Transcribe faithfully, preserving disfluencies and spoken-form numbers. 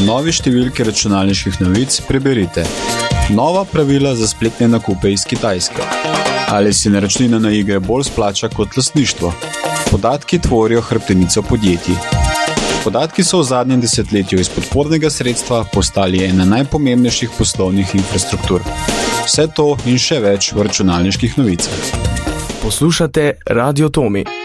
novi številki računalniških novic preberite: nova pravila za spletne nakupe iz Kitajske. Ali si naročnina na igre bolj splača kot lastništvo? Podatki tvorijo hrbtenico podjetij. Podatki so v zadnjem desetletju iz podpornega sredstva postali ena najpomembnejših poslovnih infrastruktur. Vse to in še več v računalniških novicah. Poslušate Radio Tomi.